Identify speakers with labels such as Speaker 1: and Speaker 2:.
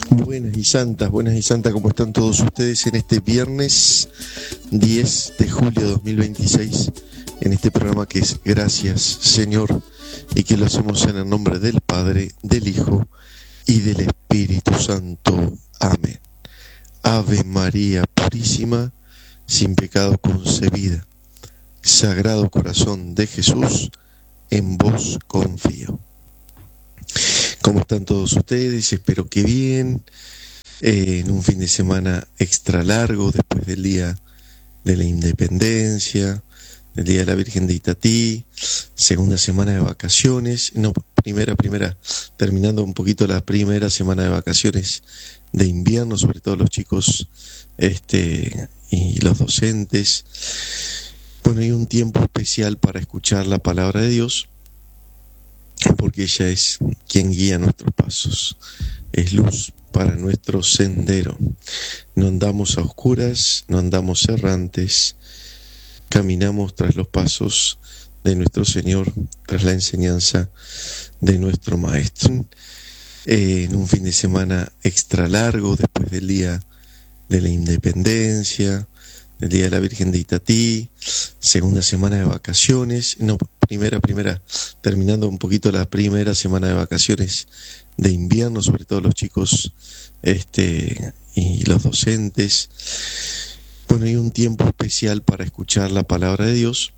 Speaker 1: Buenas y santas, ¿cómo están todos ustedes en este viernes 10 de julio de 2026? En este programa que es Gracias, Señor, y que lo hacemos en el nombre del Padre, del Hijo y del Espíritu Santo. Amén. Ave María Purísima, sin pecado concebida. Sagrado Corazón de Jesús, en vos confío. ¿Cómo están todos ustedes? Espero que bien. En un fin de semana extra largo, después del Día de la Independencia, del Día de la Virgen de Itatí, segunda semana de vacaciones, terminando un poquito la primera semana de vacaciones de invierno, sobre todo los chicos y los docentes. Bueno, hay un tiempo especial para escuchar la palabra de Dios, porque ella es quien guía nuestros pasos, es luz para nuestro sendero. No andamos a oscuras, no andamos errantes, caminamos tras los pasos de nuestro Señor, tras la enseñanza de nuestro Maestro. En un fin de semana extra largo, después del Día de la Independencia, del Día de la Virgen de Itatí, segunda semana de vacaciones, terminando un poquito la primera semana de vacaciones de invierno, sobre todo los chicos y los docentes. Bueno, hay un tiempo especial para escuchar la palabra de Dios,